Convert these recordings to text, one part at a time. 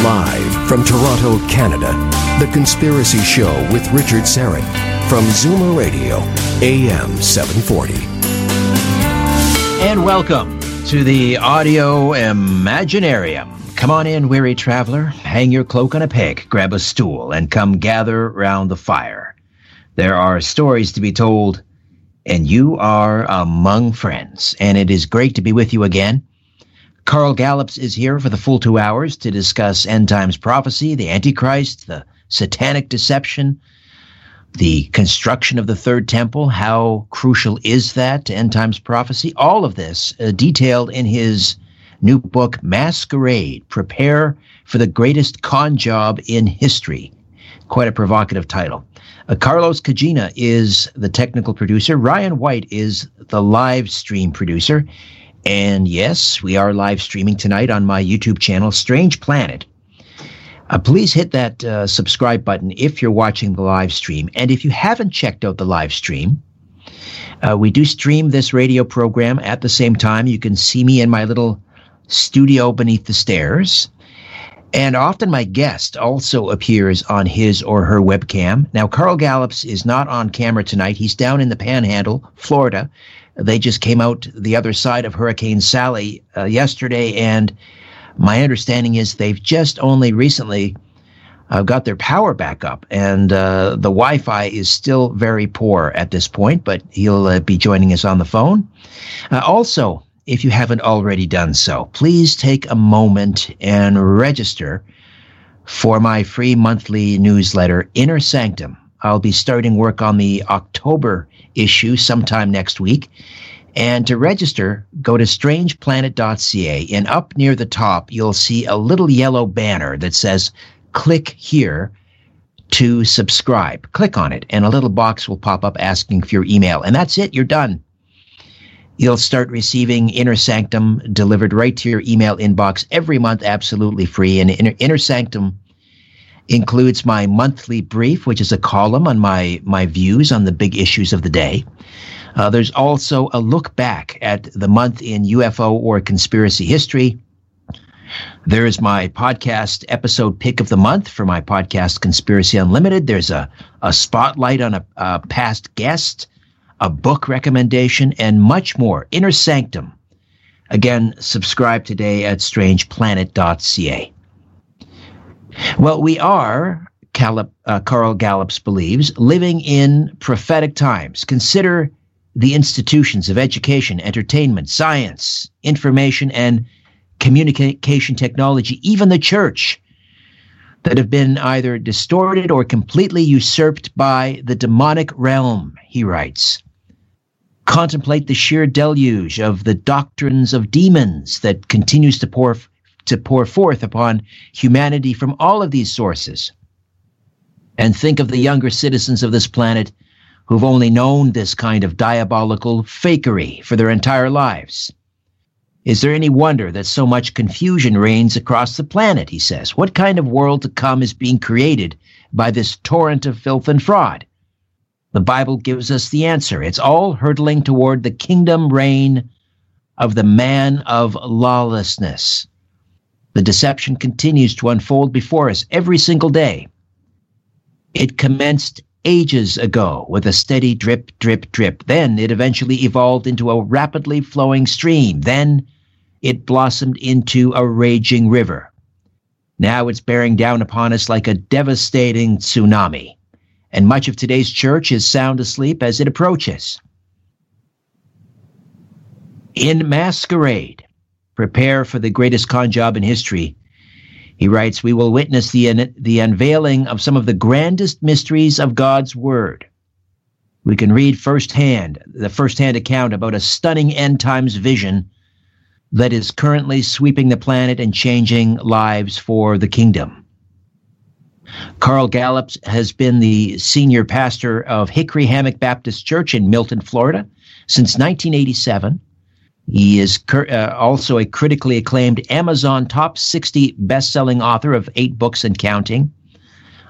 Live from Toronto, Canada, The Conspiracy Show with Richard Syrett from Zoomer Radio, AM 740. And welcome to the Audio Imaginarium. Come on in, weary traveler. Hang your cloak on a peg, grab a stool, and come gather round the fire. There are stories to be told, and you are among friends. And it is great to be with you again. Carl Gallups is here for the full 2 hours to discuss end times prophecy, the Antichrist, the satanic deception, the construction of the third temple. How crucial is that to end times prophecy? All of this detailed in his new book, Masquerade, Prepare for the Greatest Con Job in History. Quite a provocative title. Carlos Cagina is the technical producer. Ryan White is the live stream producer. And yes, we are live streaming tonight on my YouTube channel, Strange Planet. Please hit that subscribe button if you're watching the live stream. And if you haven't checked out the live stream, we do stream this radio program at the same time. You can see me in my little studio beneath the stairs. And often my guest also appears on his or her webcam. Now, Carl Gallups is not on camera tonight. He's down in the Panhandle, Florida. They just came out the other side of Hurricane Sally yesterday, and my understanding is they've just only recently got their power back up, and the Wi-Fi is still very poor at this point, but he'll be joining us on the phone. Also, if you haven't already done so, please take a moment and register for my free monthly newsletter, Inner Sanctum. I'll be starting work on the October issue sometime next week. And to register, go to strangeplanet.ca, and up near the top, you'll see a little yellow banner that says, click here to subscribe. Click on it, and a little box will pop up asking for your email. And that's it. You're done. You'll start receiving Inner Sanctum delivered right to your email inbox every month, absolutely free. And Inner Sanctum includes my monthly brief, which is a column on my views on the big issues of the day. There's also a look back at the month in UFO or conspiracy history. There's my podcast episode pick of the month for my podcast, Conspiracy Unlimited. There's a spotlight on a past guest, a book recommendation, and much more. Inner Sanctum. Again, subscribe today at strangeplanet.ca. Well, we are, Carl Gallups believes, living in prophetic times. Consider the institutions of education, entertainment, science, information, and communication technology, even the church, that have been either distorted or completely usurped by the demonic realm, he writes. Contemplate the sheer deluge of the doctrines of demons that continues to pour forth upon humanity from all of these sources. And think of the younger citizens of this planet who've only known this kind of diabolical fakery for their entire lives. Is there any wonder that so much confusion reigns across the planet, he says? What kind of world to come is being created by this torrent of filth and fraud? The Bible gives us the answer. It's all hurtling toward the kingdom reign of the man of lawlessness. The deception continues to unfold before us every single day. It commenced ages ago with a steady drip, drip, drip. Then it eventually evolved into a rapidly flowing stream. Then it blossomed into a raging river. Now it's bearing down upon us like a devastating tsunami. And much of today's church is sound asleep as it approaches. In Masquerade, Prepare for the Greatest Con Job in History, he writes, we will witness the unveiling of some of the grandest mysteries of God's Word. We can read the first-hand account about a stunning end times vision that is currently sweeping the planet and changing lives for the kingdom. Carl Gallups has been the senior pastor of Hickory Hammock Baptist Church in Milton, Florida, since 1987. He is also a critically acclaimed Amazon top 60 best-selling author of 8 books and counting.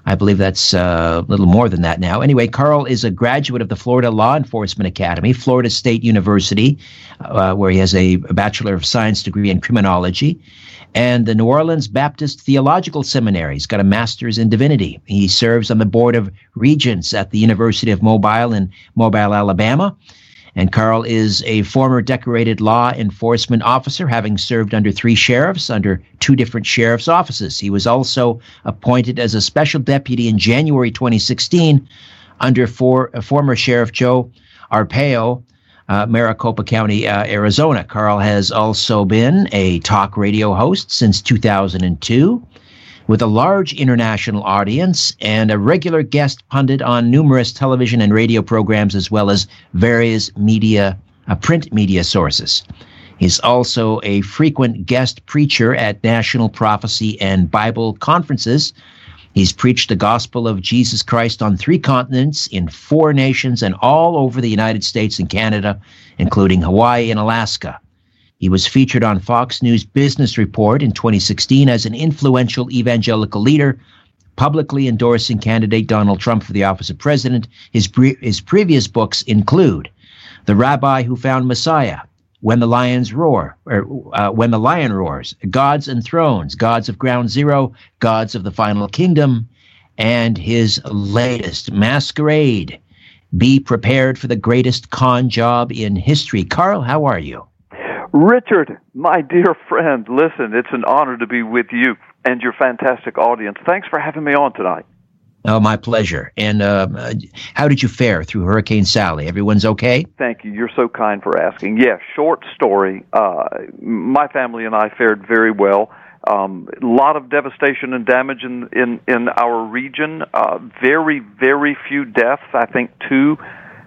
I believe that's a little more than that now. Anyway, Carl is a graduate of the Florida Law Enforcement Academy, Florida State University, where he has a Bachelor of Science degree in criminology, and the New Orleans Baptist Theological Seminary. He's got a master's in divinity. He serves on the Board of Regents at the University of Mobile in Mobile, Alabama. And Carl is a former decorated law enforcement officer, having served under 3 sheriffs, under 2 different sheriff's offices. He was also appointed as a special deputy in January 2016 under former Sheriff Joe Arpaio, Maricopa County, Arizona. Carl has also been a talk radio host since 2002. With a large international audience and a regular guest pundit on numerous television and radio programs, as well as various media, print media sources. He's also a frequent guest preacher at National Prophecy and Bible conferences. He's preached the gospel of Jesus Christ on 3 continents, in 4 nations, and all over the United States and Canada, including Hawaii and Alaska. He was featured on Fox News Business Report in 2016 as an influential evangelical leader, publicly endorsing candidate Donald Trump for the office of president. His previous books include The Rabbi Who Found Messiah, When the Lions Roar, or When the Lion Roars, Gods and Thrones, Gods of Ground Zero, Gods of the Final Kingdom, and his latest, Masquerade, Be Prepared for the Greatest Con Job in History. Carl, how are you? Richard, my dear friend, listen, it's an honor to be with you and your fantastic audience. Thanks for having me on tonight. Oh, my pleasure. And how did you fare through Hurricane Sally? Everyone's okay? Thank you. You're so kind for asking. Yeah, short story. My family and I fared very well. A lot of devastation and damage in our region. Very, very few deaths. I think 2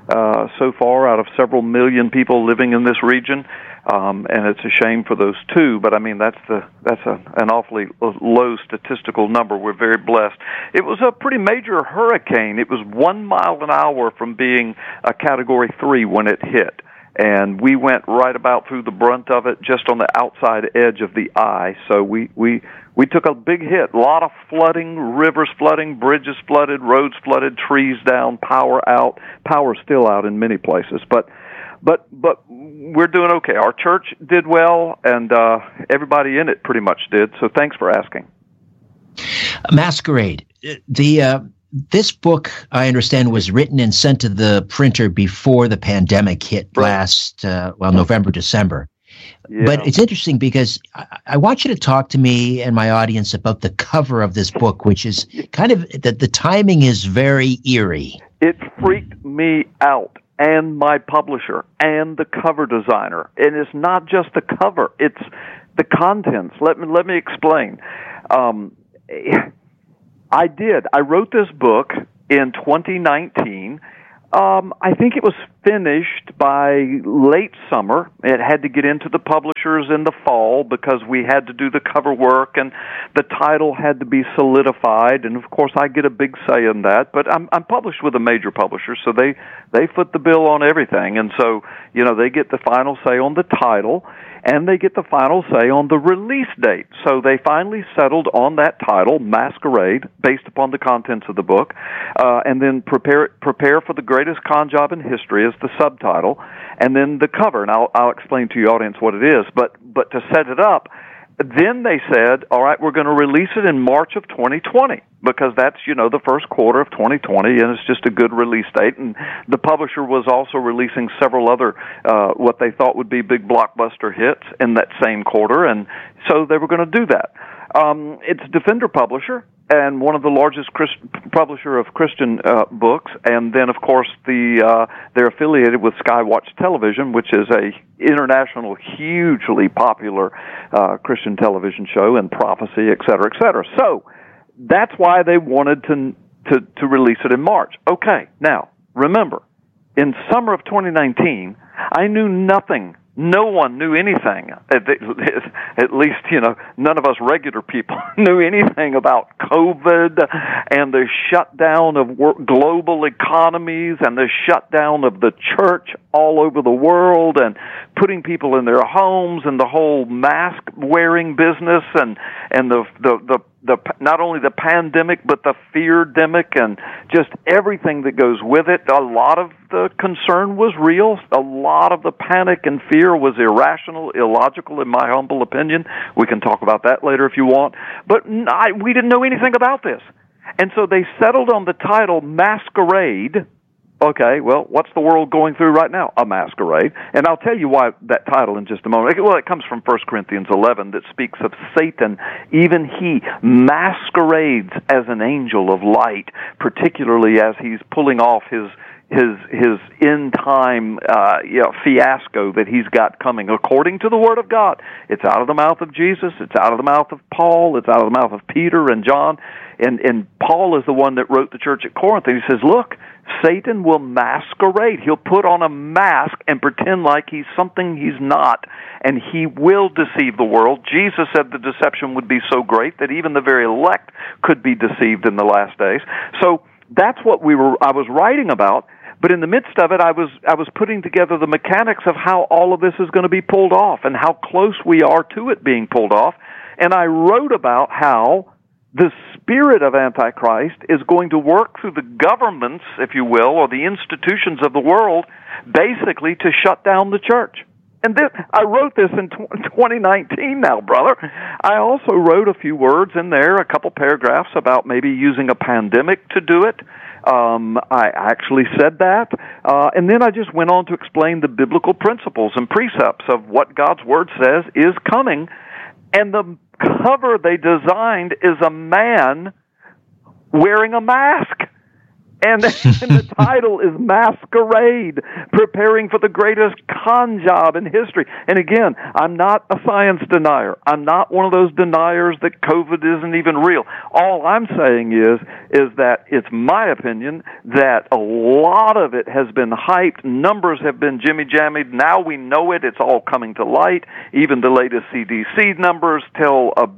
so far out of several million people living in this region. And it's a shame for those 2, but I mean that's an awfully low statistical number. We're very blessed. It was a pretty major hurricane. It was 1 mile an hour from being a Category 3 when it hit, and we went right about through the brunt of it, just on the outside edge of the eye. So we took a big hit. A lot of flooding, rivers flooding, bridges flooded, roads flooded, trees down, power out. Power still out in many places, but we're doing okay. Our church did well, and everybody in it pretty much did. So thanks for asking. Masquerade. This book, I understand, was written and sent to the printer before the pandemic hit last November, December. Yeah. But it's interesting because I want you to talk to me and my audience about the cover of this book, which is kind of the timing is very eerie. It freaked me out. And my publisher, and the cover designer. And it's not just the cover, it's the contents. Let me explain. I wrote this book in 2019. I think it was finished by late summer. It had to get into the publishers in the fall because we had to do the cover work, and the title had to be solidified. And of course, I get a big say in that. But I'm published with a major publisher, so they foot the bill on everything. And so they get the final say on the title, and they get the final say on the release date. So they finally settled on that title, Masquerade, based upon the contents of the book, and then prepare for the greatest con job in history is the subtitle, and then the cover. And I'll explain to your audience what it is. But to set it up, then they said, all right, we're going to release it in March of 2020 because that's, the first quarter of 2020, and it's just a good release date. And the publisher was also releasing several other what they thought would be big blockbuster hits in that same quarter, and so they were going to do that. It's Defender Publisher, and one of the largest publisher of Christian books, and then, of course, they're affiliated with Skywatch Television, which is a international, hugely popular Christian television show, and prophecy, et cetera, et cetera. So that's why they wanted to release it in March. Okay, now, remember, in summer of 2019, I knew nothing. No one knew anything, at least, none of us regular people knew anything about COVID and the shutdown of global economies and the shutdown of the church all over the world and putting people in their homes and the whole mask-wearing business and the not only the pandemic, but the fear-demic and just everything that goes with it. A lot of the concern was real. A lot of the panic and fear was irrational, illogical, in my humble opinion. We can talk about that later if you want. But we didn't know anything about this. And so they settled on the title Masquerade. Okay, well, what's the world going through right now? A masquerade. And I'll tell you why that title in just a moment. Well, it comes from 1 Corinthians 11 that speaks of Satan. Even he masquerades as an angel of light, particularly as he's pulling off his end time fiasco that he's got coming according to the Word of God. It's out of the mouth of Jesus. It's out of the mouth of Paul. It's out of the mouth of Peter and John. And Paul is the one that wrote the church at Corinth. And he says, look, Satan will masquerade. He'll put on a mask and pretend like he's something he's not, and he will deceive the world. Jesus said the deception would be so great that even the very elect could be deceived in the last days. So that's what I was writing about. But in the midst of it, I was putting together the mechanics of how all of this is going to be pulled off and how close we are to it being pulled off. And I wrote about how the spirit of Antichrist is going to work through the governments, if you will, or the institutions of the world, basically to shut down the church. And I wrote this in 2019 now, brother. I also wrote a few words in there, a couple paragraphs about maybe using a pandemic to do it. I actually said that. And then I just went on to explain the biblical principles and precepts of what God's Word says is coming. And the cover they designed is a man wearing a mask. And the title is Masquerade, preparing for the greatest con job in history. And again, I'm not a science denier. I'm not one of those deniers that COVID isn't even real. All I'm saying is that it's my opinion that a lot of it has been hyped. Numbers have been jimmy-jammied. Now we know it. It's all coming to light. Even the latest CDC numbers tell a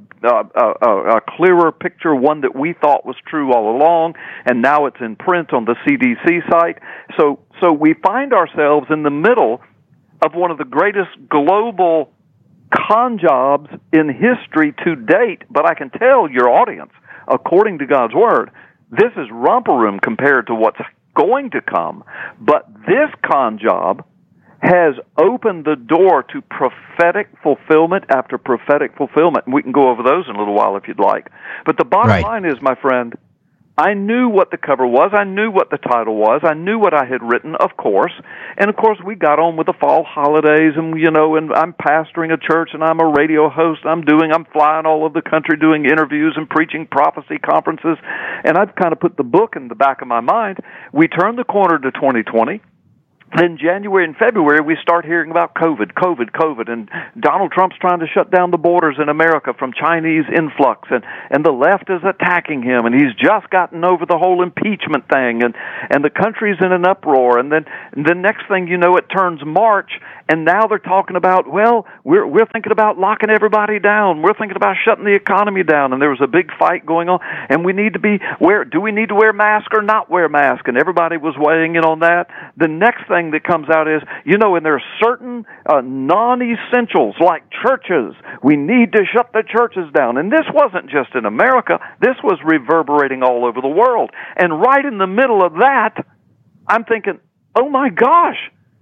clearer picture, one that we thought was true all along, and now it's in print on the CDC site. So we find ourselves in the middle of one of the greatest global con jobs in history to date, but I can tell your audience, according to God's Word, this is romper room compared to what's going to come. But this con job has opened the door to prophetic fulfillment after prophetic fulfillment. And we can go over those in a little while if you'd like. But the bottom line is, my friend, I knew what the cover was. I knew what the title was. I knew what I had written, of course. And, of course, we got on with the fall holidays, and, and I'm pastoring a church, and I'm a radio host. I'm flying all over the country doing interviews and preaching prophecy conferences. And I've kind of put the book in the back of my mind. We turned the corner to 2020. Then January and February, we start hearing about COVID, and Donald Trump's trying to shut down the borders in America from Chinese influx, and the left is attacking him, and he's just gotten over the whole impeachment thing, and the country's in an uproar, and then the next thing you know, it turns March, and now they're talking about, well, we're thinking about locking everybody down, we're thinking about shutting the economy down, and there was a big fight going on, and do we need to wear masks or not wear masks, and everybody was weighing in on that. The next thing that comes out is, and there are certain non-essentials like churches. We need to shut the churches down. And this wasn't just in America. This was reverberating all over the world. And right in the middle of that, I'm thinking, oh my gosh,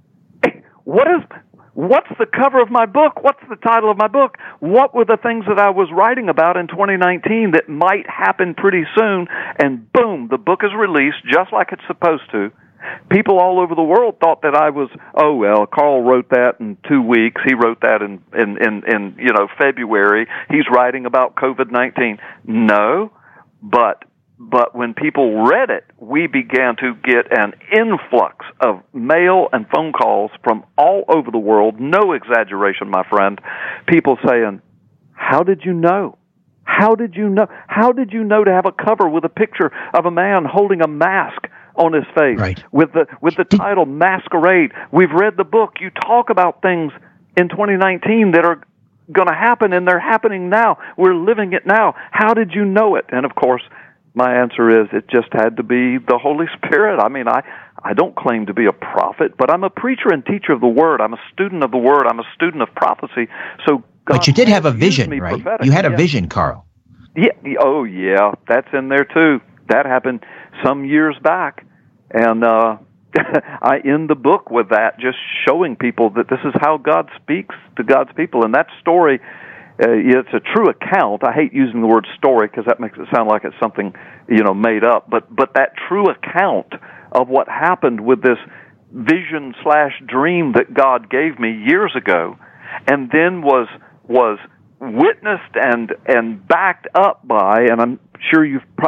what's the cover of my book? What's the title of my book? What were the things that I was writing about in 2019 that might happen pretty soon? And boom, the book is released just like it's supposed to. People all over the world thought that I was, Carl wrote that in 2 weeks. He wrote that in February. He's writing about COVID-19. No, but when people read it, we began to get an influx of mail and phone calls from all over the world. No exaggeration, my friend. People saying, how did you know? How did you know? How did you know to have a cover with a picture of a man holding a mask on his face, with the title Masquerade? We've read the book. You talk about things in 2019 that are going to happen, and they're happening now. We're living it now. How did you know it? And of course, my answer is it just had to be the Holy Spirit. I mean, I don't claim to be a prophet, but I'm a preacher and teacher of the Word. I'm a student of the Word. I'm a student of prophecy. So God, but you did have a vision, right? prophetic. You had a vision, Carl. Yeah. Oh, yeah. That's in there too. That happened some years back, and I end the book with that, just showing people that this is how God speaks to God's people. And that story, it's a true account. I hate using the word story because that makes it sound like it's something, made up. But that true account of what happened with this vision/dream that God gave me years ago, and then was witnessed and backed up by, and I'm sure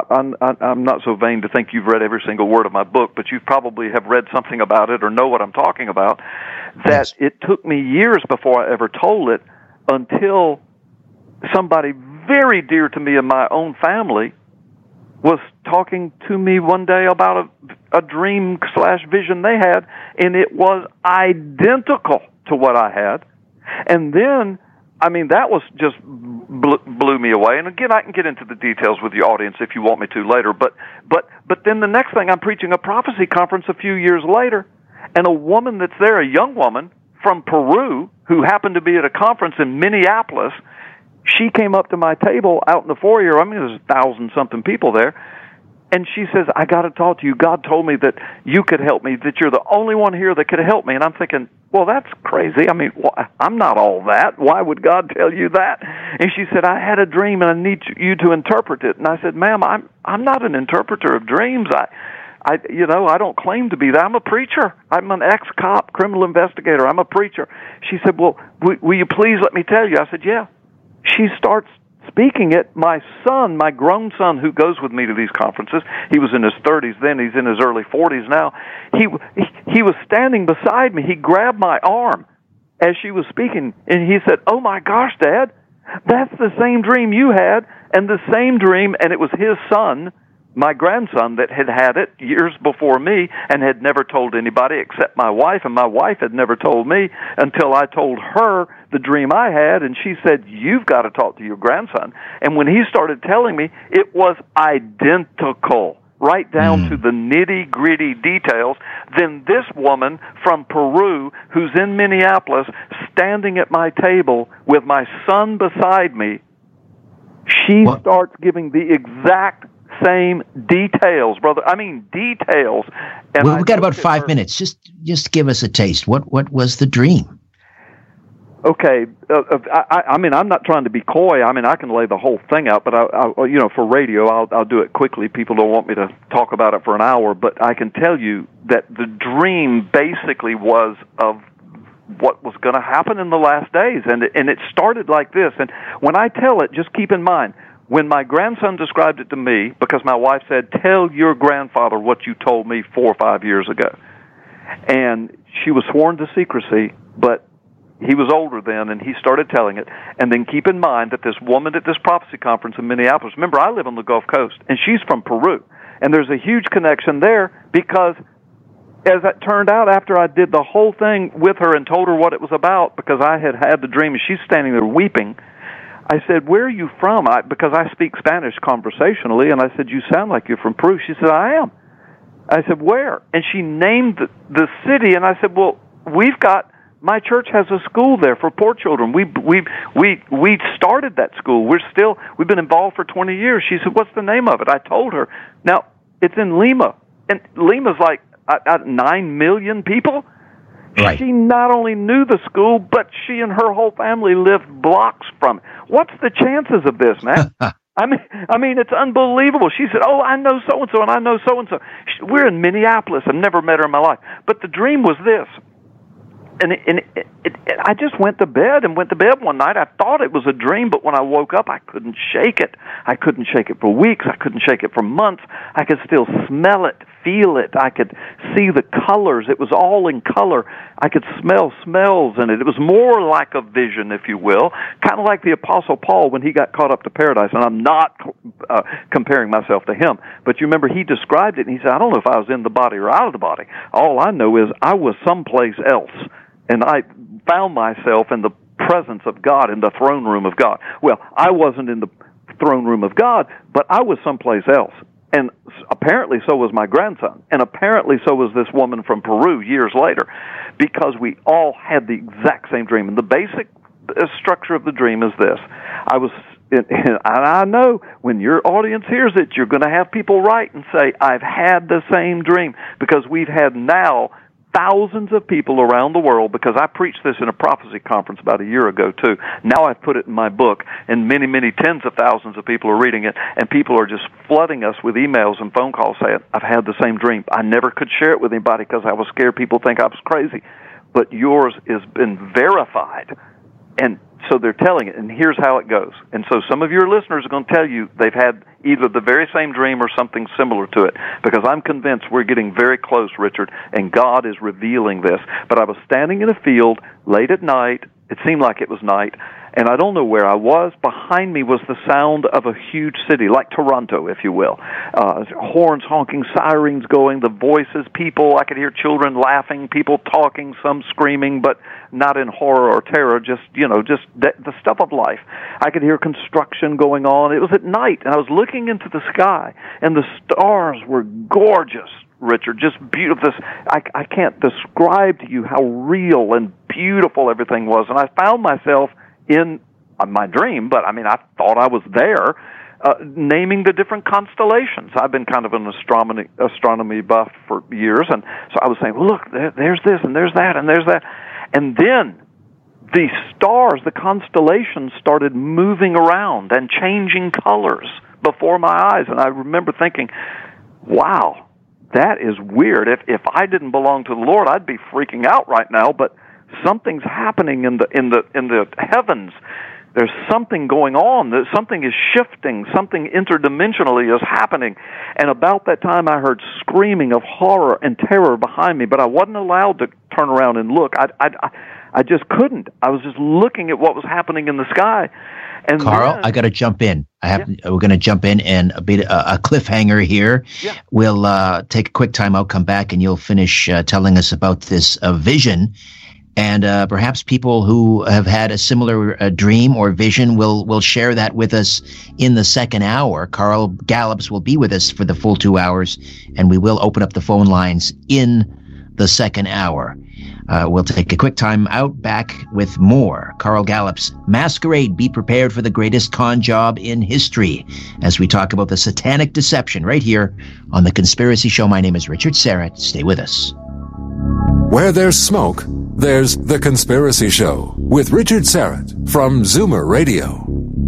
I'm not so vain to think you've read every single word of my book, but you probably have read something about it or know what I'm talking about, that it took me years before I ever told it, until somebody very dear to me in my own family was talking to me one day about a dream/vision they had, and it was identical to what I had. And then, that was just blew me away. And again, I can get into the details with the audience if you want me to later. But then the next thing, I'm preaching a prophecy conference a few years later, and a woman that's there, a young woman from Peru, who happened to be at a conference in Minneapolis, she came up to my table out in the foyer. There's 1,000-something people there. And she says, I got to talk to you. God told me that you could help me, that you're the only one here that could help me. And I'm thinking, well, that's crazy. I'm not all that. Why would God tell you that? And she said, I had a dream and I need you to interpret it. And I said, ma'am, I'm not an interpreter of dreams. I don't claim to be that. I'm a preacher. I'm an ex-cop, criminal investigator. I'm a preacher. She said, well, will you please let me tell you? I said, yeah. She starts speaking it. My son, my grown son, who goes with me to these conferences, he was in his 30s then, he's in his early 40s now, he was standing beside me. He grabbed my arm as she was speaking, and he said, oh my gosh, Dad, that's the same dream you had, and the same dream, and it was his son, my grandson, that had it years before me and had never told anybody except my wife, and my wife had never told me until I told her the dream I had, and she said, you've got to talk to your grandson. And when he started telling me, it was identical, right down to the nitty-gritty details. Then this woman from Peru, who's in Minneapolis, standing at my table with my son beside me, she starts giving the exact same details, brother. Details. And we've got about 5 minutes. Just give us a taste. What was the dream? Okay. I'm not trying to be coy. I can lay the whole thing out, but for radio, I'll do it quickly. People don't want me to talk about it for an hour, but I can tell you that the dream basically was of what was going to happen in the last days, and it started like this. And when I tell it, just keep in mind, when my grandson described it to me, because my wife said, tell your grandfather what you told me 4 or 5 years ago. And she was sworn to secrecy, but he was older then, and he started telling it. And then keep in mind that this woman at this prophecy conference in Minneapolis, remember, I live on the Gulf Coast, and she's from Peru. And there's a huge connection there because, as it turned out, after I did the whole thing with her and told her what it was about, because I had the dream, and she's standing there weeping, I said, where are you from? Because I speak Spanish conversationally, and I said, you sound like you're from Peru. She said, I am. I said, where? And she named the city, and I said, well, my church has a school there for poor children. We started that school. We've been involved for 20 years. She said, what's the name of it? I told her. Now, it's in Lima, and Lima's like 9 million people. Right. She not only knew the school, but she and her whole family lived blocks from it. What's the chances of this, man? It's unbelievable. She said, oh, I know so-and-so, and I know so-and-so. We're in Minneapolis. I've never met her in my life. But the dream was this. And I just went to bed one night. I thought it was a dream, but when I woke up, I couldn't shake it. I couldn't shake it for weeks. I couldn't shake it for months. I could still smell it, feel it. I could see the colors. It was all in color. I could smell smells in it. It was more like a vision, if you will, kind of like the Apostle Paul when he got caught up to paradise. And I'm not comparing myself to him, but you remember he described it, and he said, I don't know if I was in the body or out of the body. All I know is I was someplace else. And I found myself in the presence of God, in the throne room of God. Well, I wasn't in the throne room of God, but I was someplace else. And apparently so was my grandson. And apparently so was this woman from Peru years later, because we all had the exact same dream. And the basic structure of the dream is this. I was and I know when your audience hears it, you're going to have people write and say, I've had the same dream, because we've had now thousands of people around the world, because I preached this in a prophecy conference about a year ago, too. Now I've put it in my book, and many, many tens of thousands of people are reading it, and people are just flooding us with emails and phone calls saying, I've had the same dream. I never could share it with anybody because I was scared people think I was crazy. But yours has been verified, and so they're telling it, and here's how it goes. And so some of your listeners are going to tell you they've had either the very same dream or something similar to it, because I'm convinced we're getting very close, Richard, and God is revealing this. But I was standing in a field late at night. It seemed like it was night, and I don't know where I was. Behind me was the sound of a huge city, like Toronto, if you will. Horns honking, sirens going, the voices, people. I could hear children laughing, people talking, some screaming, but not in horror or terror, just the stuff of life. I could hear construction going on. It was at night, and I was looking into the sky, and the stars were gorgeous, Richard, just beautiful. I can't describe to you how real and beautiful everything was. And I found myself in my dream, but I mean, I thought I was there, naming the different constellations. I've been kind of an astronomy buff for years, and so I was saying, well, look, there's this, and there's that, and there's that. And then the stars, the constellations, started moving around and changing colors before my eyes. And I remember thinking, wow, that is weird. If I didn't belong to the Lord, I'd be freaking out right now. But something's happening in the heavens. There's something going on. Something is shifting. Something interdimensionally is happening. And about that time, I heard screaming of horror and terror behind me. But I wasn't allowed to turn around and look. I just couldn't. I was just looking at what was happening in the sky. And Carl, I got to jump in. We're going to jump in and a cliffhanger here. Yeah. We'll take a quick time. I'll come back and you'll finish telling us about this vision. And perhaps people who have had a similar dream or vision will share that with us in the second hour. Carl Gallups will be with us for the full 2 hours, and we will open up the phone lines in the second hour. We'll take a quick time out, back with more. Carl Gallups, Masquerade, Be Prepared for the Greatest Con Job in History, as we talk about the satanic deception right here on The Conspiracy Show. My name is Richard Syrett. Stay with us. Where there's smoke, there's The Conspiracy Show with Richard Syrett from Zoomer Radio.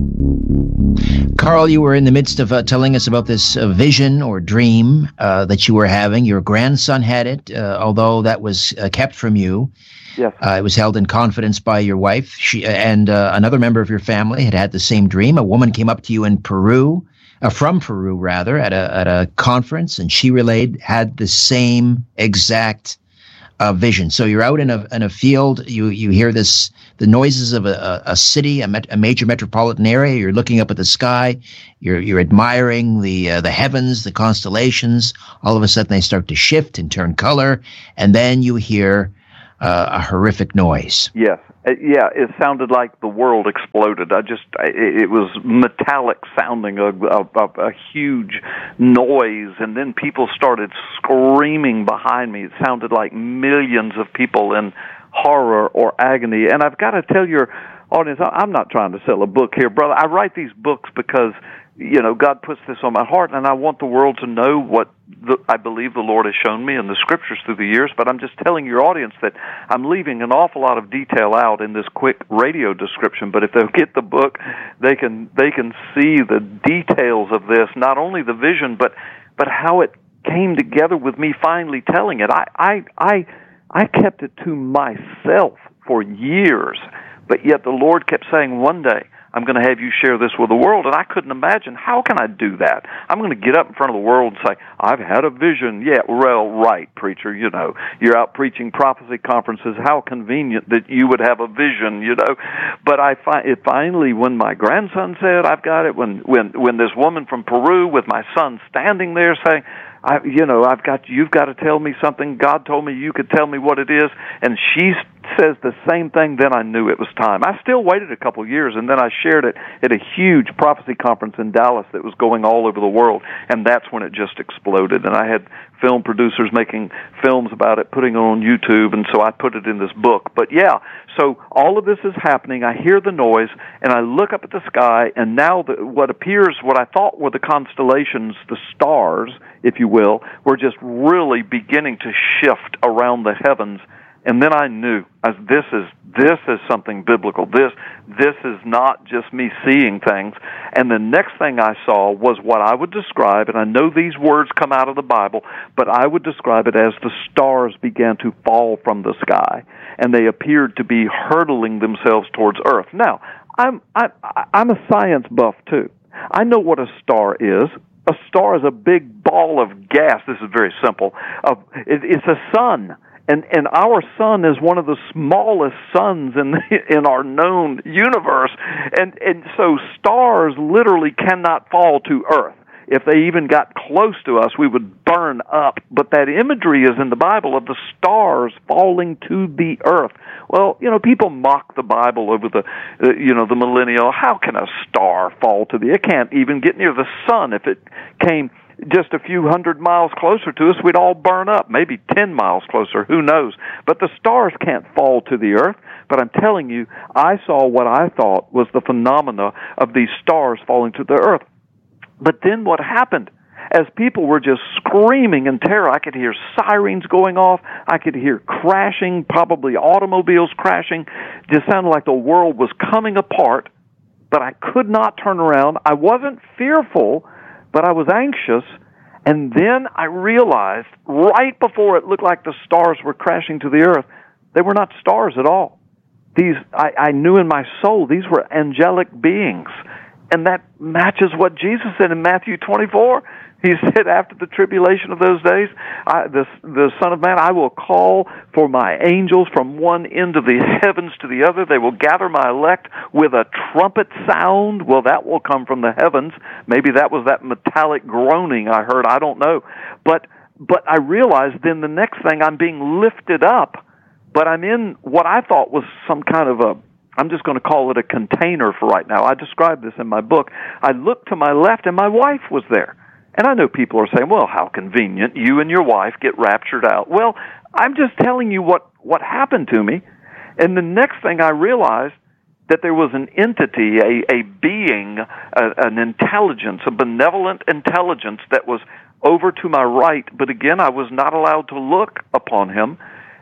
Carl, you were in the midst of telling us about this vision or dream that you were having. Your grandson had it, although that was kept from you. Yes. It was held in confidence by your wife. She and another member of your family had the same dream. A woman came up to you in Peru, from Peru rather, at a conference, and she had the same exact vision. So you're out in a field. You hear the noises of a city, a major metropolitan area. You're looking up at the sky. You're admiring the heavens, the constellations. All of a sudden, they start to shift and turn color, and then you hear a horrific noise. Yes. Yeah, it sounded like the world exploded. It was metallic sounding, a huge noise, and then people started screaming behind me. It sounded like millions of people in horror or agony. And I've got to tell your audience, I'm not trying to sell a book here, brother. I write these books because, God puts this on my heart, and I want the world to know what I believe the Lord has shown me in the Scriptures through the years. But I'm just telling your audience that I'm leaving an awful lot of detail out in this quick radio description. But if they'll get the book, they can see the details of this, not only the vision, but how it came together with me finally telling it. I kept it to myself for years, but yet the Lord kept saying, one day, I'm going to have you share this with the world. And I couldn't imagine, how can I do that? I'm going to get up in front of the world and say, I've had a vision. Yeah, well, right, preacher, you're out preaching prophecy conferences. How convenient that you would have a vision, But finally, when my grandson said, I've got it, when this woman from Peru with my son standing there saying, you've got to tell me something. God told me you could tell me what it is. And she's says the same thing, then I knew it was time. I still waited a couple years, and then I shared it at a huge prophecy conference in Dallas that was going all over the world, and that's when it just exploded. And I had film producers making films about it, putting it on YouTube, and so I put it in this book. But yeah, so all of this is happening. I hear the noise, and I look up at the sky, and now what I thought were the constellations, the stars, if you will, were just really beginning to shift around the heavens. And then I knew, this is something biblical. This is not just me seeing things. And the next thing I saw was what I would describe, and I know these words come out of the Bible, but I would describe it as the stars began to fall from the sky, and they appeared to be hurtling themselves towards Earth. Now, I'm a science buff too. I know what a star is. A star is a big ball of gas. This is very simple. It's a sun. And our sun is one of the smallest suns in our known universe. And so stars literally cannot fall to Earth. If they even got close to us, we would burn up. But that imagery is in the Bible of the stars falling to the earth. Well, people mock the Bible over the millennial. How can a star fall to the earth? It can't even get near the sun. If it came just a few hundred miles closer to us, we'd all burn up, maybe 10 miles closer, who knows. But the stars can't fall to the earth. But I'm telling you, I saw what I thought was the phenomena of these stars falling to the earth. But then what happened? As people were just screaming in terror, I could hear sirens going off. I could hear crashing, probably automobiles crashing. It just sounded like the world was coming apart, but I could not turn around. I wasn't fearful, but I was anxious. And then I realized, right before it looked like the stars were crashing to the earth, they were not stars at all. I knew in my soul these were angelic beings. And that matches what Jesus said in Matthew 24. He said, after the tribulation of those days, the Son of Man, I will call for my angels from one end of the heavens to the other. They will gather my elect with a trumpet sound. Well, that will come from the heavens. Maybe that was that metallic groaning I heard. I don't know. But I realized then the next thing, I'm being lifted up, but I'm in what I thought was some kind of I'm just going to call it a container for right now. I describe this in my book. I looked to my left, and my wife was there. And I know people are saying, well, how convenient. You and your wife get raptured out. Well, I'm just telling you what happened to me. And the next thing I realized that there was an entity, a being, an intelligence, a benevolent intelligence that was over to my right. But again, I was not allowed to look upon him.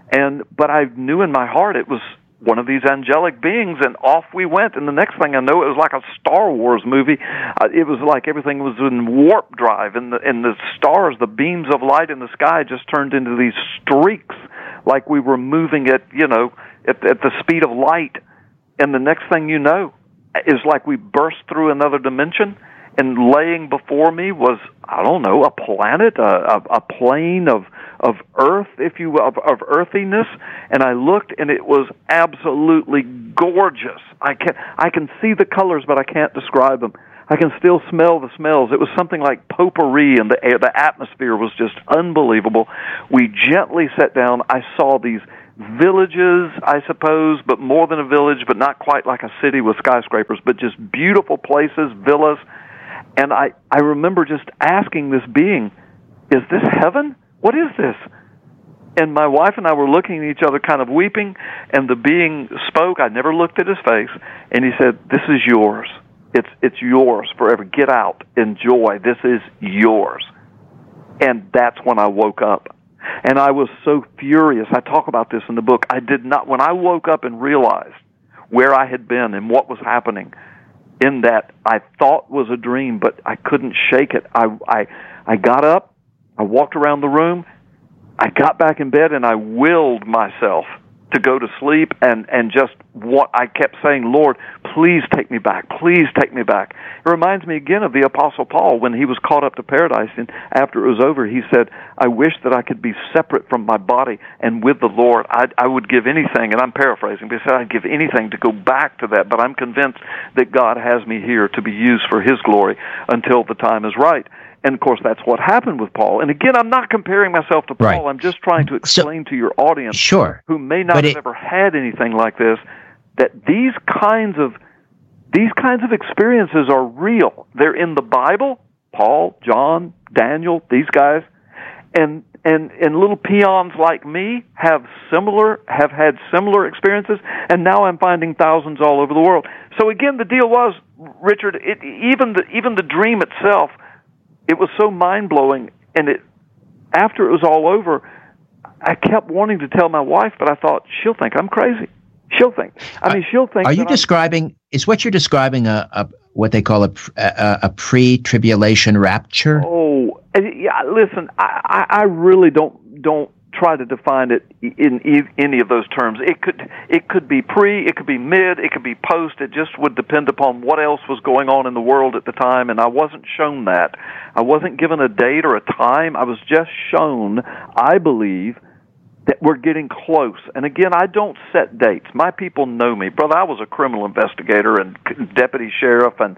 But I knew in my heart it was one of these angelic beings, and off we went. And the next thing I know, it was like a Star Wars movie. It was like everything was in warp drive, and the stars, the beams of light in the sky just turned into these streaks, like we were moving at the speed of light. And the next thing you know, is like we burst through another dimension, and laying before me was, I don't know, a planet, a plane of earth, if you will, of earthiness. And I looked, and it was absolutely gorgeous. I can see the colors, but I can't describe them. I can still smell the smells. It was something like potpourri, and the atmosphere was just unbelievable. We gently sat down. I saw these villages, I suppose, but more than a village, but not quite like a city with skyscrapers, but just beautiful places, villas. And I remember just asking this being, is this heaven? What is this? And my wife and I were looking at each other, kind of weeping, and the being spoke. I never looked at his face, and he said, this is yours. It's yours forever. Get out. Enjoy. This is yours. And that's when I woke up. And I was so furious. I talk about this in the book. When I woke up and realized where I had been and what was happening, in that I thought was a dream, but I couldn't shake it. I got up, I walked around the room, I got back in bed, and I willed myself to go to sleep, and just what I kept saying, Lord, please take me back, please take me back. It reminds me again of the Apostle Paul when he was caught up to paradise, and after it was over, he said, I wish that I could be separate from my body and with the Lord. I would give anything, and I'm paraphrasing, but he said I'd give anything to go back to that, but I'm convinced that God has me here to be used for His glory until the time is right. And, of course, that's what happened with Paul. And, again, I'm not comparing myself to Paul. Right. I'm just trying to explain to your audience who may not have ever had anything like this, that these kinds of experiences are real. They're in the Bible. Paul, John, Daniel, these guys. And little peons like me have had similar experiences, and now I'm finding thousands all over the world. So, again, the deal was, Richard, even the dream itself, it was so mind-blowing, and after it was all over, I kept wanting to tell my wife, but I thought, she'll think I'm crazy. She'll think. She'll think. Are you describing? Is what you're describing a what they call a pre-tribulation rapture? Oh, yeah. Listen, I really don't try to define it in any of those terms. It could be pre, it could be mid, it could be post. It just would depend upon what else was going on in the world at the time, and I wasn't shown that. I wasn't given a date or a time. I was just shown, I believe, that we're getting close. And again, I don't set dates. My people know me. Brother, I was a criminal investigator and deputy sheriff, and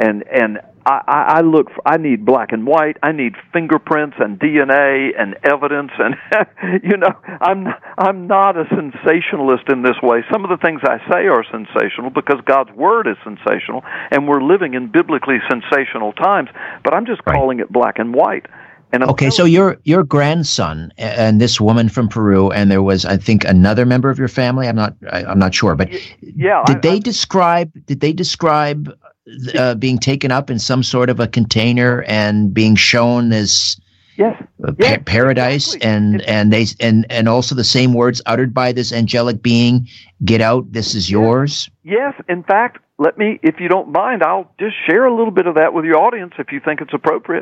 I look for, I need black and white. I need fingerprints and DNA and evidence, and I'm not a sensationalist in this way. Some of the things I say are sensational because God's word is sensational, and we're living in biblically sensational times, but I'm just calling it black and white. Okay, so your grandson and this woman from Peru, and there was, I think, another member of your family. I'm not sure, but did they describe being taken up in some sort of a container and being shown this paradise, exactly. and also the same words uttered by this angelic being, "Get out, this is yours"? Yes, in fact, let me, if you don't mind, I'll just share a little bit of that with your audience if you think it's appropriate.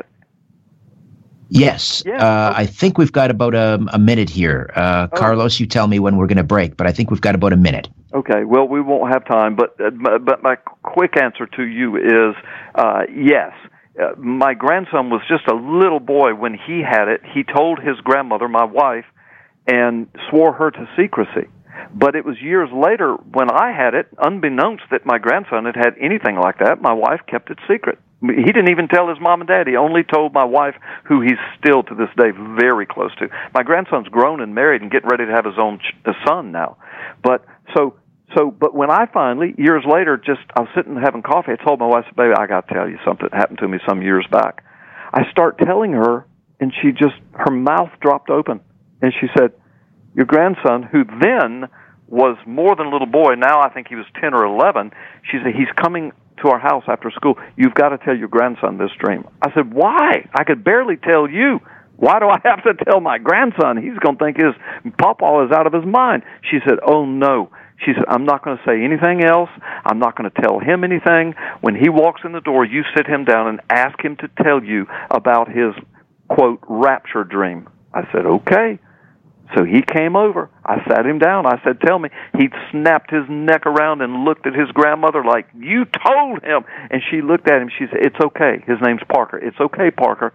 Yes. Okay. I think we've got about a minute here. Carlos, you tell me when we're going to break, but I think we've got about a minute. Okay. Well, we won't have time, but my quick answer to you is yes. My grandson was just a little boy when he had it. He told his grandmother, my wife, and swore her to secrecy. But it was years later when I had it, unbeknownst that my grandson had had anything like that, my wife kept it secret. He didn't even tell his mom and dad. He only told my wife, who he's still to this day very close to. My grandson's grown and married and getting ready to have his own son now. But when I finally, years later, I was sitting having coffee, I told my wife, "Baby, I got to tell you something that happened to me some years back." I start telling her, and her mouth dropped open, and she said, "Your grandson, who then was more than a little boy, now I think he was 10 or 11, she said, he's coming to our house after school. You've got to tell your grandson this dream." I said, "Why? I could barely tell you. Why do I have to tell my grandson? He's going to think his pawpaw is out of his mind." She said, "Oh, no." She said, "I'm not going to say anything else. I'm not going to tell him anything. When he walks in the door, you sit him down and ask him to tell you about his, quote, rapture dream." I said, "Okay." So he came over. I sat him down. I said, "Tell me." He snapped his neck around and looked at his grandmother like, "You told him." And she looked at him. She said, "It's okay." His name's Parker. "It's okay, Parker.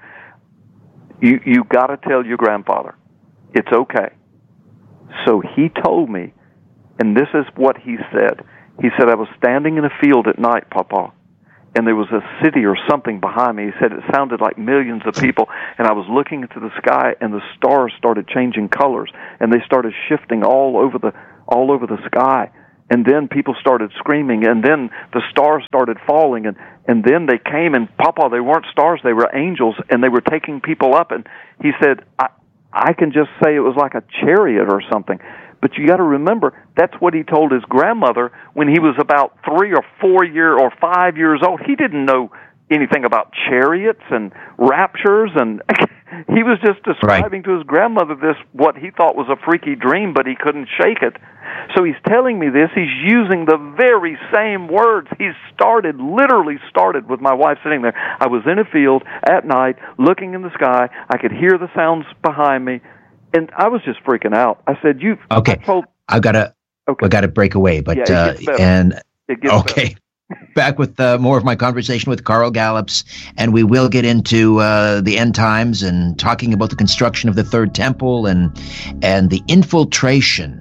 You got to tell your grandfather. It's okay." So he told me, and this is what he said. He said, "I was standing in a field at night, Papa, and there was a city or something behind me." He said it sounded like millions of people, and I was looking into the sky, and the stars started changing colors, and they started shifting all over the sky. And then people started screaming, and then the stars started falling, and then they came, and Papa, they weren't stars, they were angels, and they were taking people up. And he said, I can just say it was like a chariot or something. But you got to remember, that's what he told his grandmother when he was about 3 or 4 or 5 years old. He didn't know anything about chariots and raptures, and he was just describing to his grandmother what he thought was a freaky dream, but he couldn't shake it. So he's telling me this. He's using the very same words. He literally started with my wife sitting there. I was in a field at night, looking in the sky. I could hear the sounds behind me. And I was just freaking out. I said, "Okay, I gotta break away." But it gets better. It gets better. Back with more of my conversation with Carl Gallups, and we will get into the end times and talking about the construction of the third temple and the infiltration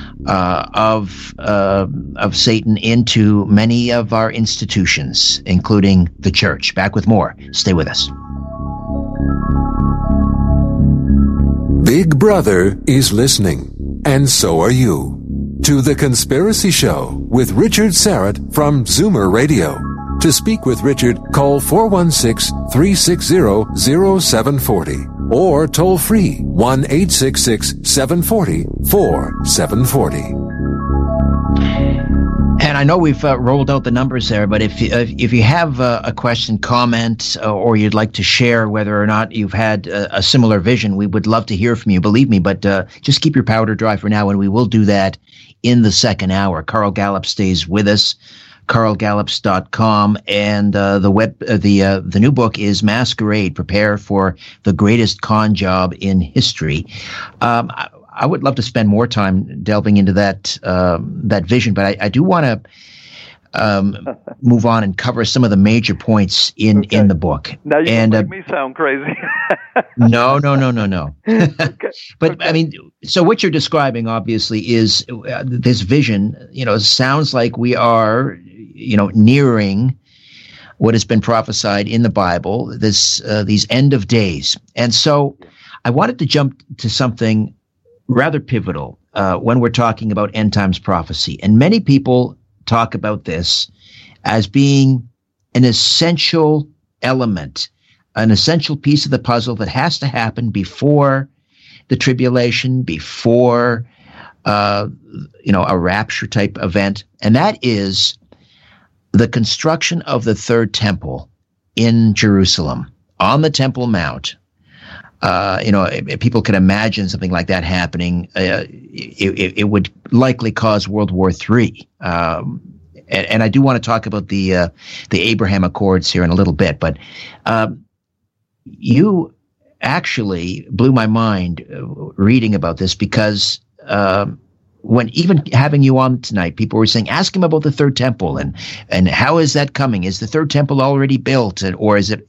of Satan into many of our institutions, including the church. Back with more. Stay with us. Big Brother is listening, and so are you, to The Conspiracy Show with Richard Syrett from Zoomer Radio. To speak with Richard, call 416-360-0740 or toll free 1-866-740-4740. And I know we've rolled out the numbers there, but if you have a question, comment, or you'd like to share whether or not you've had a similar vision, we would love to hear from you, believe me, but just keep your powder dry for now, and we will do that in the second hour. Carl Gallup stays with us, carlgallups.com, and the new book is Masquerade, Prepare for the Greatest Con Job in History. I would love to spend more time delving into that vision, but I do want to move on and cover some of the major points in the book. Now you make me sound crazy. No. Okay. But I mean, so what you're describing obviously is this vision. Sounds like we are, nearing what has been prophesied in the Bible. These end of days, and so I wanted to jump to something rather pivotal when we're talking about end times prophecy. And many people talk about this as being an essential element, an essential piece of the puzzle that has to happen before the tribulation, before a rapture type event. And that is the construction of the third temple in Jerusalem on the Temple Mount. People can imagine something like that happening. It would likely cause World War III. And I do want to talk about the Abraham Accords here in a little bit. But you actually blew my mind reading about this, because when even having you on tonight, people were saying, ask him about the third temple and how is that coming? Is the third temple already built, or is it,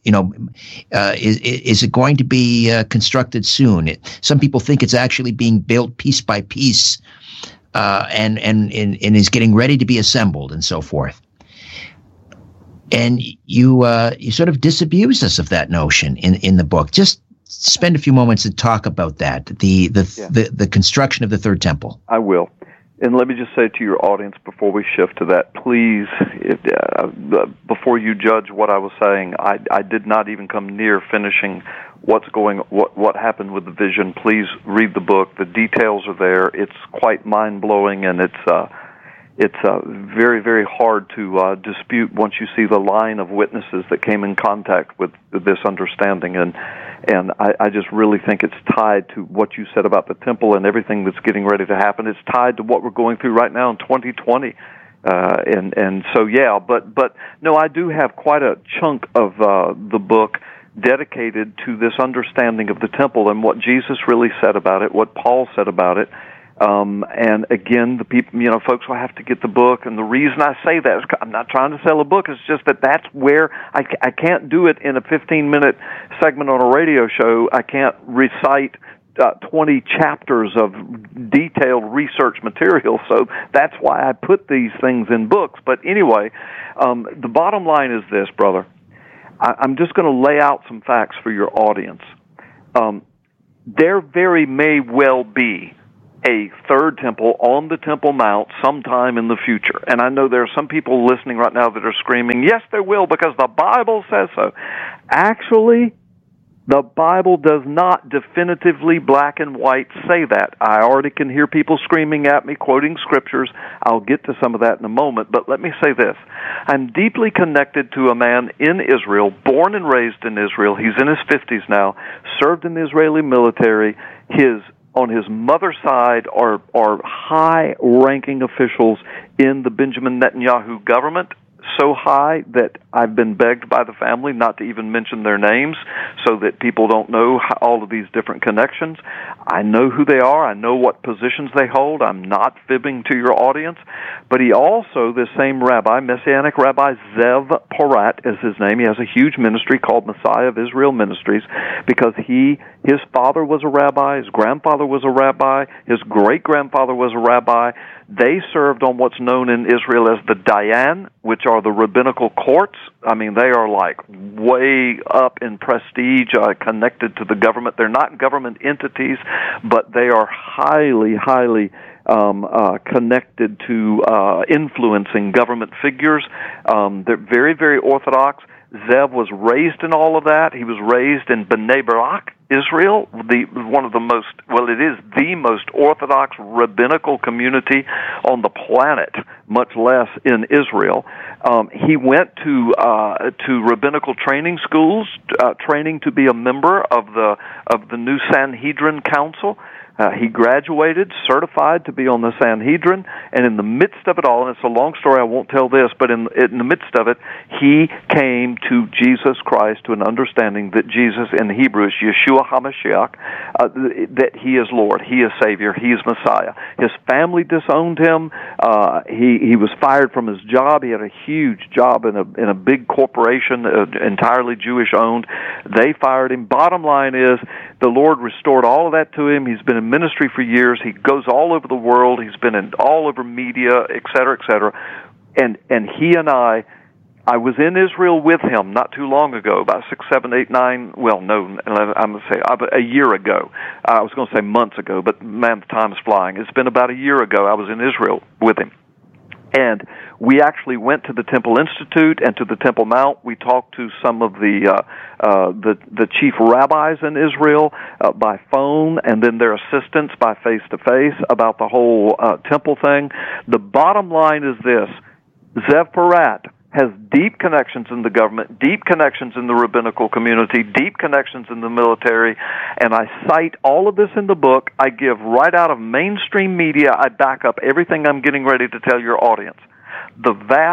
is it going to be constructed soon? Some people think it's actually being built piece by piece, and is getting ready to be assembled and so forth. And you sort of disabuse us of that notion in the book. Just spend a few moments to talk about that, the construction of the third temple. I will. And let me just say to your audience before we shift to that, please, before you judge what I was saying, I did not even come near finishing what happened with the vision. Please read the book. The details are there. It's quite mind-blowing, and it's very, very hard to dispute once you see the line of witnesses that came in contact with this understanding. And I just really think it's tied to what you said about the temple and everything that's getting ready to happen. It's tied to what we're going through right now in 2020. And so, yeah, but no, I do have quite a chunk of the book dedicated to this understanding of the temple and what Jesus really said about it, what Paul said about it. And again, the people, folks will have to get the book. And the reason I say that is I'm not trying to sell a book. It's just that's where I can't do it in a 15-minute segment on a radio show. I can't recite 20 chapters of detailed research material. So that's why I put these things in books. But anyway, the bottom line is this, brother. I'm just going to lay out some facts for your audience. There very may well be a third temple on the Temple Mount sometime in the future. And I know there are some people listening right now that are screaming, yes, there will, because the Bible says so. Actually, the Bible does not definitively black and white say that. I already can hear people screaming at me, quoting scriptures. I'll get to some of that in a moment, but let me say this. I'm deeply connected to a man in Israel, born and raised in Israel. He's in his 50s now, served in the Israeli military. On his mother's side are high-ranking officials in the Benjamin Netanyahu government, so high that I've been begged by the family not to even mention their names so that people don't know all of these different connections. I know who they are. I know what positions they hold. I'm not fibbing to your audience. But he also, this same rabbi, Messianic Rabbi Zev Porat is his name. He has a huge ministry called Messiah of Israel Ministries because his father was a rabbi, his grandfather was a rabbi, his great-grandfather was a rabbi. They served on what's known in Israel as the Dayan, which are the rabbinical courts. I mean, they are like way up in prestige, connected to the government. They're not government entities, but they are highly, highly connected to influencing government figures. They're very, very orthodox. Zev was raised in all of that. He was raised in Bnei Brak, Israel, it is the most orthodox rabbinical community on the planet, much less in Israel. He went to rabbinical training schools, training to be a member of the new Sanhedrin Council. He graduated, certified to be on the Sanhedrin, and in the midst of it all, and it's a long story, I won't tell this, but in the midst of it, he came to Jesus Christ, to an understanding that Jesus, in Hebrew, is Yeshua HaMashiach, that he is Lord, he is Savior, he is Messiah. His family disowned him. He was fired from his job. He had a huge job in a big corporation, entirely Jewish-owned. They fired him. Bottom line is, the Lord restored all of that to him. He's been in ministry for years. He goes all over the world. He's been in all over media, et cetera, et cetera. And he and I was in Israel with him not too long ago, about 6, 7, 8, 9, well, no, I'm going to say a year ago. I was going to say months ago, but man, the time is flying. It's been about a year ago I was in Israel with him. And we actually went to the Temple Institute and to the Temple Mount. We talked to some of the chief rabbis in Israel by phone, and then their assistants by face-to-face about the whole temple thing. The bottom line is this: Zev Porat has deep connections in the government, deep connections in the rabbinical community, deep connections in the military, and I cite all of this in the book. I give right out of mainstream media. I back up everything I'm getting ready to tell your audience. The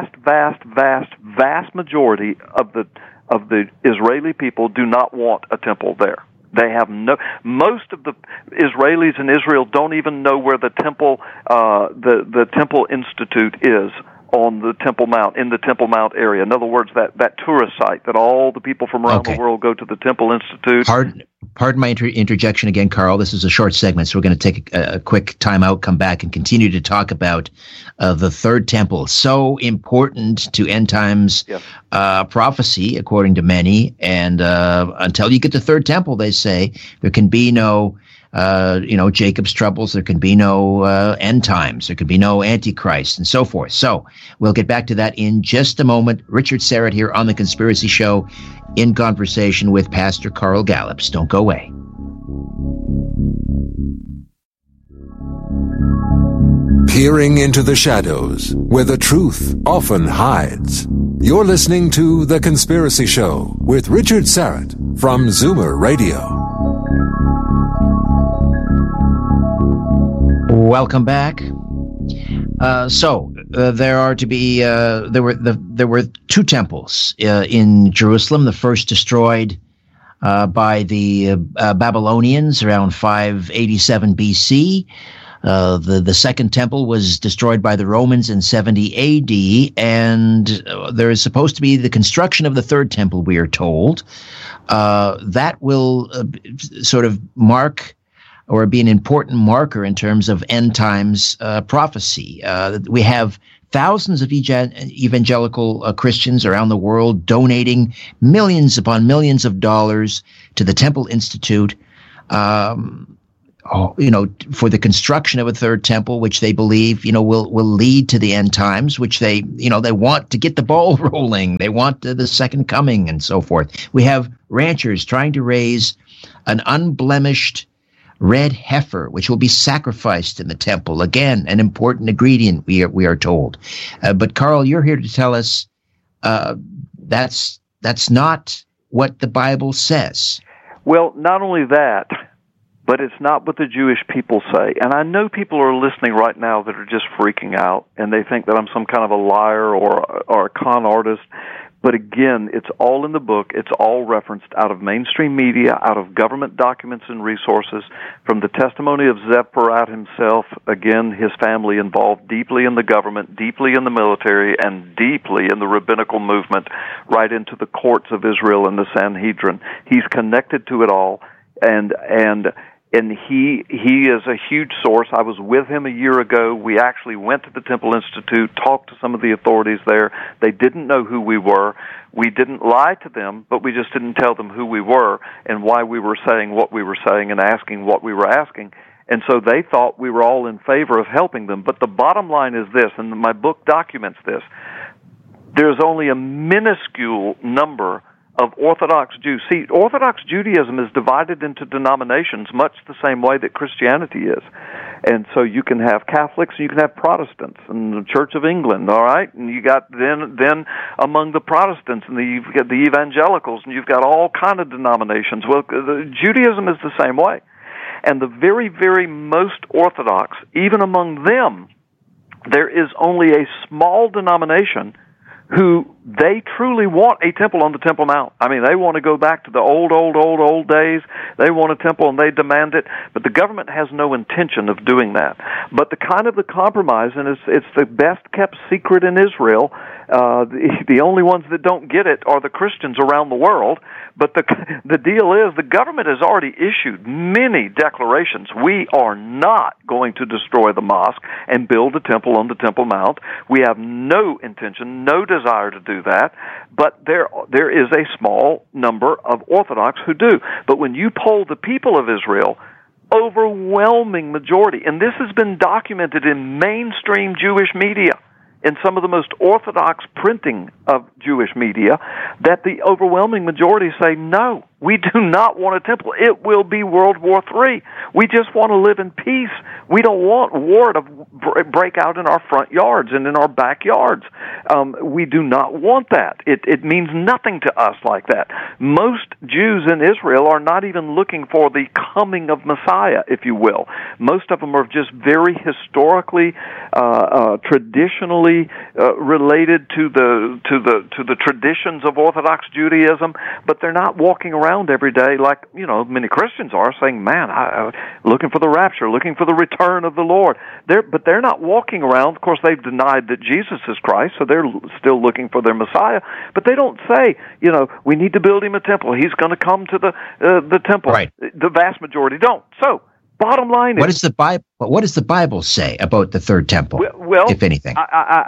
vast majority of the Israeli people do not want a temple there. They have most of the Israelis in Israel don't even know where the temple, the Temple Institute is on the Temple Mount, in the Temple Mount area. In other words, that tourist site that all the people from around the world go to the Temple Institute. Pardon my interjection again, Carl. This is a short segment, so we're going to take a quick time out, come back, and continue to talk about the Third Temple. So important to end times prophecy, according to many. And until you get the Third Temple, they say, there can be no Jacob's troubles. There can be no end times. There can be no Antichrist and so forth. So we'll get back to that in just a moment. Richard Syrett here on The Conspiracy Show in conversation with Pastor Carl Gallups. Don't go away. Peering into the shadows where the truth often hides. You're listening to The Conspiracy Show with Richard Syrett from Zoomer Radio. Welcome back. There were two temples in Jerusalem. The first destroyed by the Babylonians around 587 BC. The second temple was destroyed by the Romans in 70 AD, and there is supposed to be the construction of the third temple, we are told. That will sort of mark or be an important marker in terms of end times prophecy. We have thousands of evangelical Christians around the world donating millions upon millions of dollars to the Temple Institute, for the construction of a third temple, which they believe, will lead to the end times, which they want to get the ball rolling. They want the second coming and so forth. We have ranchers trying to raise an unblemished red heifer, which will be sacrificed in the temple. Again, an important ingredient, we are told. But Carl, you're here to tell us that's not what the Bible says. Well, not only that, but it's not what the Jewish people say. And I know people are listening right now that are just freaking out, and they think that I'm some kind of a liar or a con artist. But again, it's all in the book. It's all referenced out of mainstream media, out of government documents and resources, from the testimony of Zev Porat himself, again, his family involved deeply in the government, deeply in the military, and deeply in the rabbinical movement, right into the courts of Israel and the Sanhedrin. He's connected to it all, and he is a huge source. I was with him a year ago. We actually went to the Temple Institute, talked to some of the authorities there. They didn't know who we were. We didn't lie to them, but we just didn't tell them who we were and why we were saying what we were saying and asking what we were asking. And so they thought we were all in favor of helping them. But the bottom line is this, and my book documents this: there's only a minuscule number of Orthodox Jews. See, Orthodox Judaism is divided into denominations much the same way that Christianity is. And so you can have Catholics and you can have Protestants and the Church of England, all right? And you got then among the Protestants and you've got the evangelicals and you've got all kind of denominations. Well, Judaism is the same way. And the very, very most Orthodox, even among them, there is only a small denomination who they truly want a temple on the Temple Mount. I mean, they want to go back to the old days. They want a temple and they demand it, but the government has no intention of doing that. But the kind of the compromise, and it's the best kept secret in Israel. The only ones that don't get it are the Christians around the world. But the deal is the government has already issued many declarations. We are not going to destroy the mosque and build a temple on the Temple Mount. We have no intention, no desire to do that. But there is a small number of Orthodox who do. But when you poll the people of Israel, overwhelming majority, and this has been documented in mainstream Jewish media, in some of the most orthodox printing of Jewish media, that the overwhelming majority say, no, we do not want a temple. It will be World War III. We just want to live in peace. We don't want war to break out in our front yards and in our backyards. We do not want that. It means nothing to us like that. Most Jews in Israel are not even looking for the coming of Messiah, if you will. Most of them are just very historically, traditionally related to the traditions of Orthodox Judaism, but they're not walking around every day like, many Christians are, saying, man, I'm looking for the rapture, looking for the return of the Lord. But they're not walking around. Of course, they've denied that Jesus is Christ, so they're still looking for their Messiah. But they don't say, we need to build him a temple. He's going to come to the temple. Right. The vast majority don't. So, bottom line is, what does the Bible say about the third temple, well, if anything?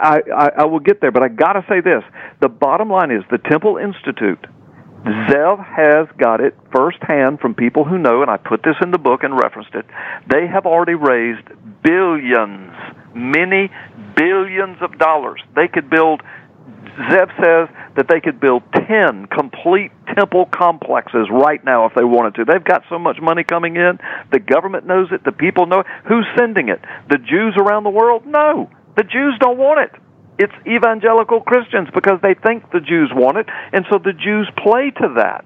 I will get there, but I got to say this. The bottom line is the Temple Institute, Zev has got it firsthand from people who know, and I put this in the book and referenced it. They have already raised billions, many billions of dollars. They could build, Zev says that they could build 10 complete temple complexes right now if they wanted to. They've got so much money coming in. The government knows it. The people know it. Who's sending it? The Jews around the world? No. The Jews don't want it. It's evangelical Christians because they think the Jews want it, and so the Jews play to that.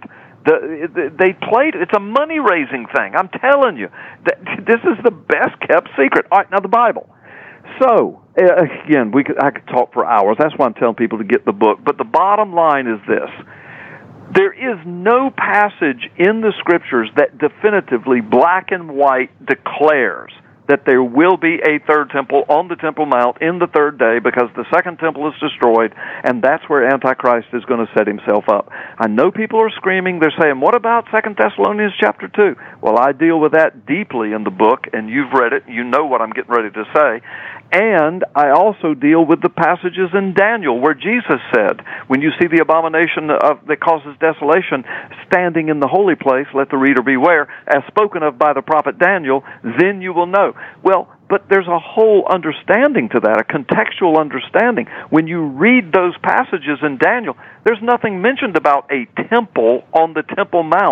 They played. It's a money-raising thing. I'm telling you. This is the best-kept secret. All right, now the Bible. So, again, I could talk for hours. That's why I'm telling people to get the book. But the bottom line is this. There is no passage in the Scriptures that definitively, black and white, declares that there will be a third temple on the Temple Mount in the third day because the second temple is destroyed, and that's where Antichrist is going to set himself up. I know people are screaming. They're saying, what about 2 Thessalonians chapter 2? Well, I deal with that deeply in the book, and you've read it. You know what I'm getting ready to say. And I also deal with the passages in Daniel where Jesus said, when you see the abomination that causes desolation standing in the holy place, let the reader beware, as spoken of by the prophet Daniel, then you will know. Well, but there's a whole understanding to that, a contextual understanding. When you read those passages in Daniel, there's nothing mentioned about a temple on the Temple Mount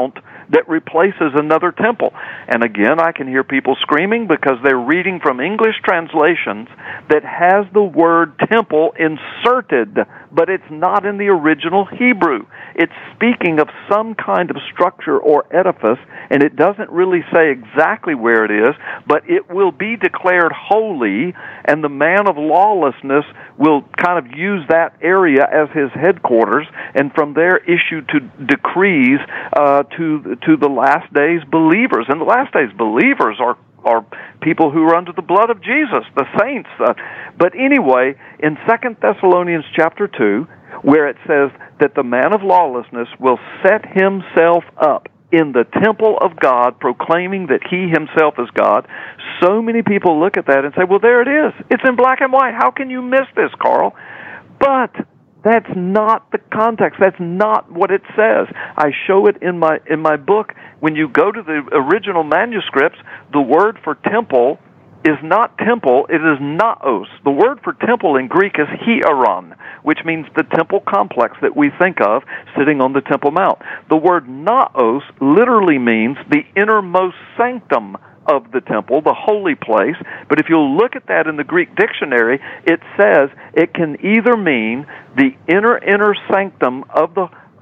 that replaces another temple. And again, I can hear people screaming because they're reading from English translations that has the word temple inserted, but it's not in the original Hebrew. It's speaking of some kind of structure or edifice, and it doesn't really say exactly where it is, but it will be declared holy, and the man of lawlessness will kind of use that area as his headquarters, and from there issue to decrees to the last days believers. And the last days believers are people who are under the blood of Jesus, the saints. But anyway, in 2 Thessalonians chapter 2, where it says that the man of lawlessness will set himself up in the temple of God, proclaiming that he himself is God, so many people look at that and say, well, there it is. It's in black and white. How can you miss this, Carl? But that's not the context. That's not what it says. I show it in my book. When you go to the original manuscripts, the word for temple is not temple, it is naos. The word for temple in Greek is hieron, which means the temple complex that we think of sitting on the Temple Mount. The word naos literally means the innermost sanctum of the temple, the holy place. But if you'll look at that in the Greek dictionary, it says it can either mean the inner sanctum of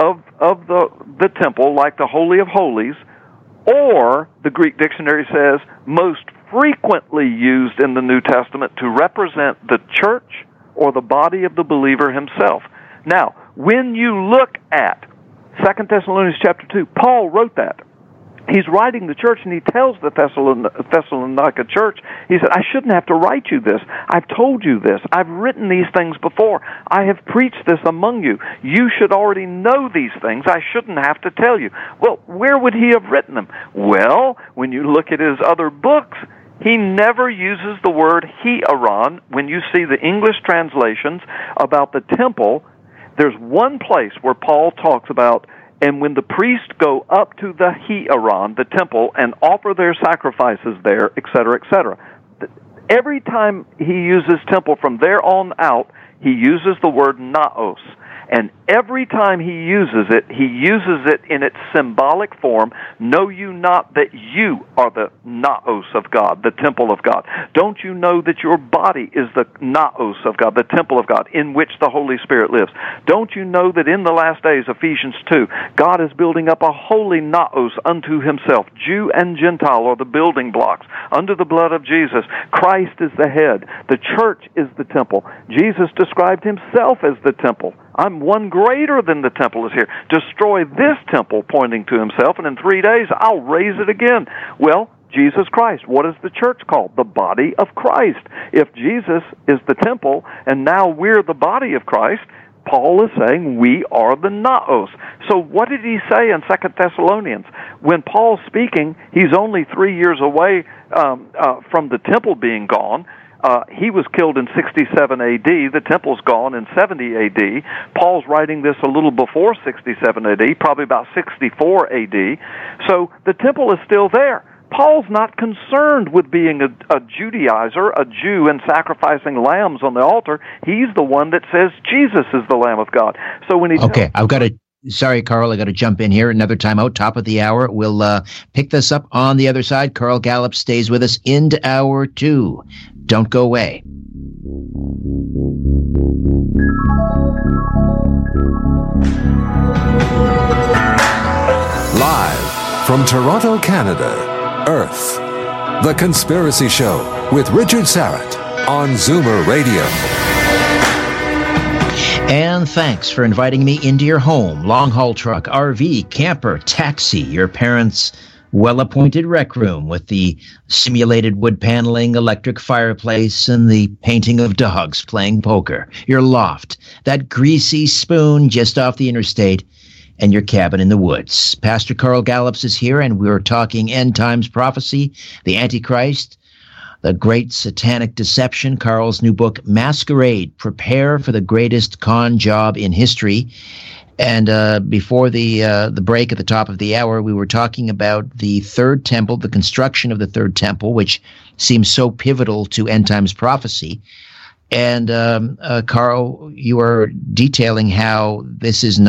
the temple, like the Holy of Holies, or the Greek dictionary says most frequently used in the New Testament to represent the church or the body of the believer himself. Now, when you look at 2 Thessalonians chapter 2, Paul wrote that. He's writing the church, and he tells the Thessalonica church, he said, I shouldn't have to write you this. I've told you this. I've written these things before. I have preached this among you. You should already know these things. I shouldn't have to tell you. Well, where would he have written them? Well, when you look at his other books, he never uses the word hieron. When you see the English translations about the temple, there's one place where Paul talks about, and when the priests go up to the hieron, the temple, and offer their sacrifices there, etc., etc. Every time he uses temple from there on out, he uses the word naos. And every time he uses it in its symbolic form. Know you not that you are the naos of God, the temple of God? Don't you know that your body is the naos of God, the temple of God, in which the Holy Spirit lives? Don't you know that in the last days, Ephesians 2, God is building up a holy naos unto himself? Jew and Gentile are the building blocks. Under the blood of Jesus, Christ is the head. The church is the temple. Jesus described himself as the temple. I'm one greater than the temple is here. Destroy this temple, pointing to himself, and in 3 days I'll raise it again. Well, Jesus Christ. What is the church called? The body of Christ. If Jesus is the temple, and now we're the body of Christ, Paul is saying we are the naos. So what did he say in 2 Thessalonians? When Paul's speaking, he's only 3 years away from the temple being gone. He was killed in 67 A.D. The temple's gone in 70 A.D. Paul's writing this a little before 67 A.D., probably about 64 A.D. So the temple is still there. Paul's not concerned with being a Judaizer, a Jew, and sacrificing lambs on the altar. He's the one that says Jesus is the Lamb of God. So when he Sorry, Carl, I got to jump in here. Another time out, top of the hour. We'll pick this up on the other side. Carl Gallup stays with us into hour 2. Don't go away. Live from Toronto, Canada, Earth, The Conspiracy Show with Richard Syrett on Zoomer Radio. And thanks for inviting me into your home, long-haul truck, RV, camper, taxi, your parents' well-appointed rec room with the simulated wood paneling, electric fireplace, and the painting of dogs playing poker, your loft, that greasy spoon just off the interstate, and your cabin in the woods. Pastor Carl Gallups is here, and we're talking end times prophecy, the Antichrist, the great satanic deception, Carl's new book, Masquerade, Prepare for the Greatest Con Job in History. And before the break at the top of the hour, we were talking about the Third Temple, the construction of the Third Temple, which seems so pivotal to end times prophecy. And Carl, you are detailing how this is